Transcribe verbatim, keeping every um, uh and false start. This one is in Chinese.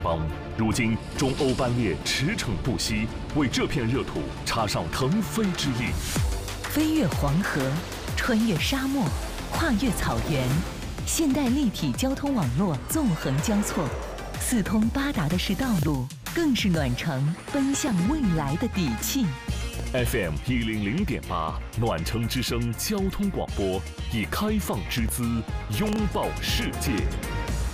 邦。如今，中欧班列驰骋不息，为这片热土插上腾飞之翼。 飞越黄河，穿越沙漠，跨越草原，现代立体交通网络纵横交错，四通八达的是道路，更是暖城奔向未来的底气。 F M 一零零点八，暖城之声交通广播，以开放之姿拥抱世界。